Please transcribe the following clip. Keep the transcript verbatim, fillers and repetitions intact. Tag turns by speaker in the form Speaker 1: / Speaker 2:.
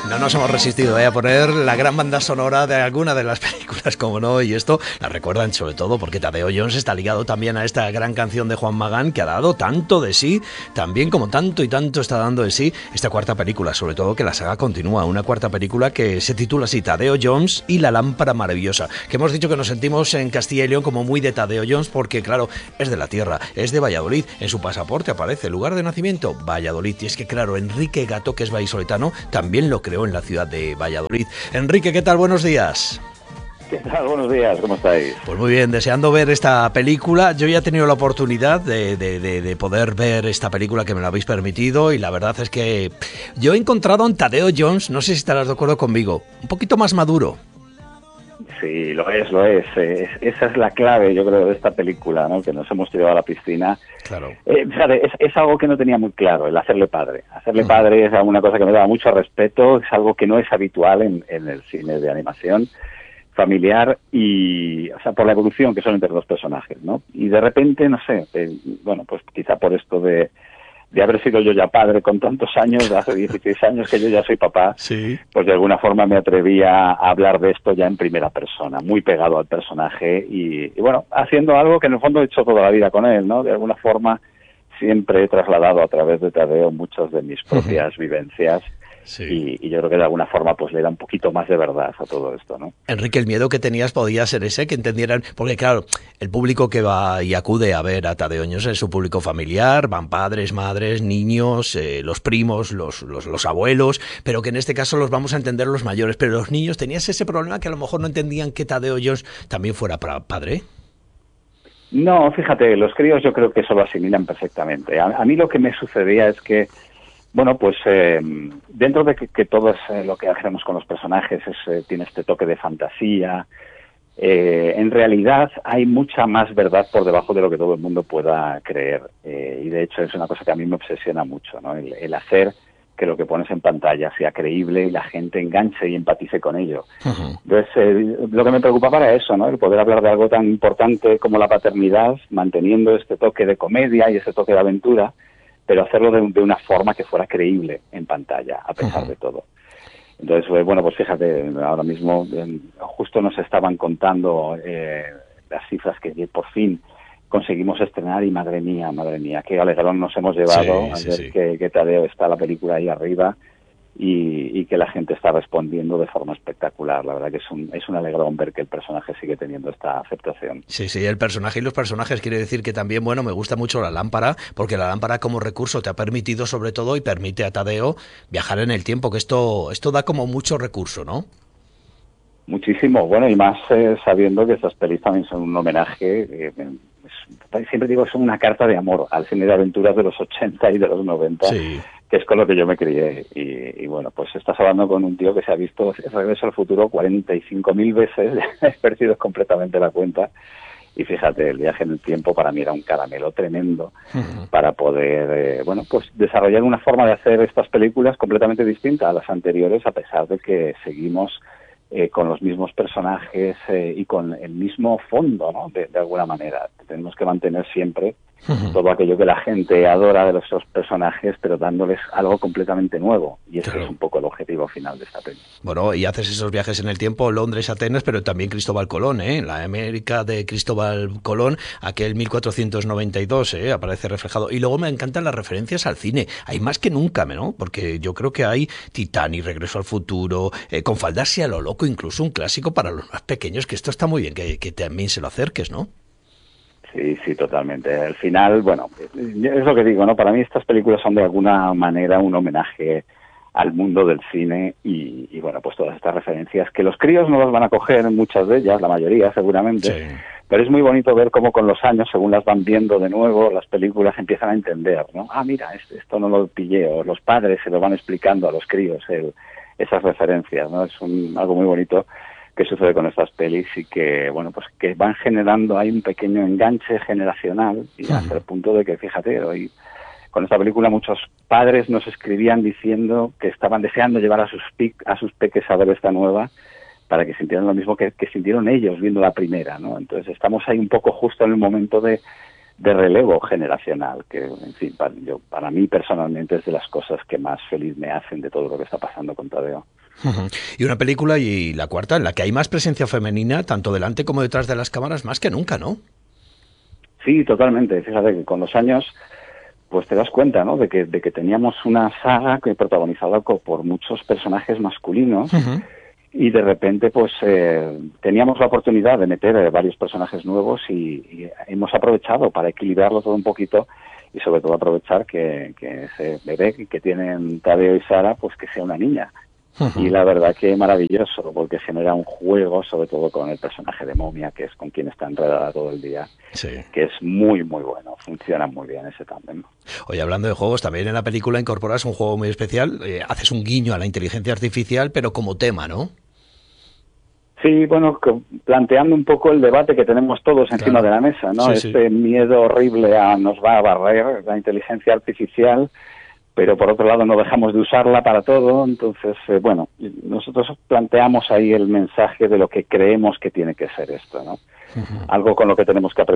Speaker 1: No nos hemos resistido ¿eh? a poner la gran banda sonora de alguna de las películas, como no, y esto la recuerdan sobre todo porque Tadeo Jones está ligado también a esta gran canción de Juan Magán que ha dado tanto de sí, también como tanto y tanto está dando de sí esta cuarta película, sobre todo que la saga continúa, una cuarta película que se titula así, Tadeo Jones y la lámpara maravillosa, que hemos dicho que nos sentimos en Castilla y León como muy de Tadeo Jones porque claro, es de la tierra, es de Valladolid, en su pasaporte aparece lugar de nacimiento, Valladolid, y es que claro, Enrique Gato, que es vallisoletano, también lo creó en la ciudad de Valladolid. Enrique, ¿qué tal? Buenos días.
Speaker 2: ¿Qué tal? Buenos días, ¿cómo estáis?
Speaker 1: Pues muy bien, deseando ver esta película. Yo ya he tenido la oportunidad de, de, de, de poder ver esta película que me la habéis permitido y la verdad es que yo he encontrado en Tadeo Jones, no sé si estarás de acuerdo conmigo, un poquito más maduro.
Speaker 2: Sí, lo es, lo es. es. Esa es la clave, yo creo, de esta película, ¿no? Que nos hemos tirado a la piscina.
Speaker 1: Claro.
Speaker 2: Eh, fíjate, es, es algo que no tenía muy claro, el hacerle padre. Hacerle uh-huh. padre es una cosa que me daba mucho respeto, es algo que no es habitual en, en el cine de animación familiar y, o sea, por la evolución que son entre los personajes, ¿no? Y de repente, no sé, eh, bueno, pues quizá por esto de de haber sido yo ya padre con tantos años, hace dieciséis años que yo ya soy papá,
Speaker 1: sí.
Speaker 2: Pues de alguna forma me atrevía a hablar de esto ya en primera persona, muy pegado al personaje y, y bueno, haciendo algo que en el fondo he hecho toda la vida con él, ¿no? De alguna forma siempre he trasladado a través de Tadeo muchas de mis propias uh-huh. vivencias. Sí. Y, y yo creo que de alguna forma pues le da un poquito más de verdad a todo esto, ¿no?
Speaker 1: Enrique, el miedo que tenías podía ser ese, que entendieran, porque claro, el público que va y acude a ver a Tadeo Jones es su público familiar, van padres, madres, niños, eh, los primos, los, los, los abuelos, pero que en este caso los vamos a entender los mayores, pero los niños, ¿tenías ese problema que a lo mejor no entendían que Tadeo Jones también fuera para padre?
Speaker 2: No, fíjate, los críos yo creo que eso lo asimilan perfectamente. A, a mí lo que me sucedía es que Bueno, pues eh, dentro de que, que todo es, eh, lo que hacemos con los personajes es, eh, tiene este toque de fantasía, eh, en realidad hay mucha más verdad por debajo de lo que todo el mundo pueda creer. Eh, y de hecho es una cosa que a mí me obsesiona mucho, ¿no? El, el hacer que lo que pones en pantalla sea creíble y la gente enganche y empatice con ello. Uh-huh. Entonces, eh, lo que me preocupaba era eso, ¿no? El poder hablar de algo tan importante como la paternidad, manteniendo este toque de comedia y ese toque de aventura, pero hacerlo de, de una forma que fuera creíble en pantalla, a pesar uh-huh. de todo. Entonces, bueno, pues fíjate, ahora mismo eh, justo nos estaban contando eh, las cifras que por fin conseguimos estrenar y madre mía, madre mía, qué alegrón nos hemos llevado sí, a sí, ver sí. Que, que Tadeo está la película ahí arriba y, y que la gente está respondiendo de forma espectacular. La verdad que es un, es un alegrón ver que el personaje sigue teniendo esta aceptación.
Speaker 1: Sí, sí, el personaje y los personajes quiere decir que también, bueno, me gusta mucho la lámpara, porque la lámpara como recurso te ha permitido sobre todo y permite a Tadeo viajar en el tiempo, que esto, esto da como mucho recurso, ¿no?
Speaker 2: Muchísimo, bueno, y más eh, sabiendo que estas pelis también son un homenaje, eh, es, siempre digo, son una carta de amor al cine de aventuras de los ochenta y de los noventa, sí. Que es con lo que yo me crié. Y, y bueno, pues estás hablando con un tío que se ha visto Regreso al Futuro cuarenta y cinco mil veces, he perdido completamente la cuenta. Y fíjate, el viaje en el tiempo para mí era un caramelo tremendo uh-huh. para poder, eh, bueno, pues desarrollar una forma de hacer estas películas completamente distinta a las anteriores, a pesar de que seguimos eh, con los mismos personajes eh, y con el mismo fondo, ¿no? De, de alguna manera. Tenemos que mantener siempre uh-huh. todo aquello que la gente adora de los personajes, pero dándoles algo completamente nuevo. Y ese claro. es un poco el objetivo final de esta película.
Speaker 1: Bueno, y haces esos viajes en el tiempo, Londres, Atenas, pero también Cristóbal Colón, ¿eh? La América de Cristóbal Colón, aquel mil cuatrocientos noventa y dos, ¿eh? Aparece reflejado. Y luego me encantan las referencias al cine. Hay más que nunca, ¿no? Porque yo creo que hay Titanic, Regreso al Futuro, eh, Con faldarse a lo loco, incluso un clásico para los más pequeños, que esto está muy bien, que, que también se lo acerques, ¿no?
Speaker 2: Sí, sí, totalmente. Al final, bueno, es lo que digo, ¿no? Para mí estas películas son de alguna manera un homenaje al mundo del cine y, y bueno, pues todas estas referencias que los críos no las van a coger, muchas de ellas, la mayoría seguramente, sí. Pero es muy bonito ver cómo con los años, según las van viendo de nuevo, las películas empiezan a entender, ¿no? Ah, mira, esto no lo pillé, o los padres se lo van explicando a los críos, el, esas referencias, ¿no? Es un, algo muy bonito que sucede con estas pelis y que, bueno, pues que van generando ahí un pequeño enganche generacional y hasta el punto de que, fíjate, hoy con esta película muchos padres nos escribían diciendo que estaban deseando llevar a sus, a sus peques a ver esta nueva para que sintieran lo mismo que, que sintieron ellos viendo la primera, ¿no? Entonces estamos ahí un poco justo en el momento de, de relevo generacional, que, en fin, para, yo, para mí personalmente es de las cosas que más feliz me hacen de todo lo que está pasando con Tadeo.
Speaker 1: Y una película, y la cuarta, en la que hay más presencia femenina, tanto delante como detrás de las cámaras, más que nunca, ¿no?
Speaker 2: Sí, totalmente. Fíjate que con los años pues te das cuenta, ¿no?, de que, de que teníamos una saga que protagonizada por muchos personajes masculinos. Uh-huh. Y de repente pues eh, teníamos la oportunidad de meter eh, varios personajes nuevos y, y hemos aprovechado para equilibrarlo todo un poquito y sobre todo aprovechar que, que ese bebé que tienen Tadeo y Sara pues que sea una niña. Uh-huh. Y la verdad que maravilloso, porque genera un juego, sobre todo con el personaje de Momia, que es con quien está enredada todo el día, sí. que es muy, muy bueno, funciona muy bien ese tándem.
Speaker 1: Oye, hablando de juegos, también en la película incorporas un juego muy especial, eh, haces un guiño a la inteligencia artificial, pero como tema, ¿no?
Speaker 2: Sí, bueno, planteando un poco el debate que tenemos todos encima claro. de la mesa, ¿no? Sí, este sí. miedo horrible a nos va a barrer la inteligencia artificial, pero por otro lado no dejamos de usarla para todo. Entonces, eh, bueno, nosotros planteamos ahí el mensaje de lo que creemos que tiene que ser esto, ¿no? Uh-huh. Algo con lo que tenemos que aprender.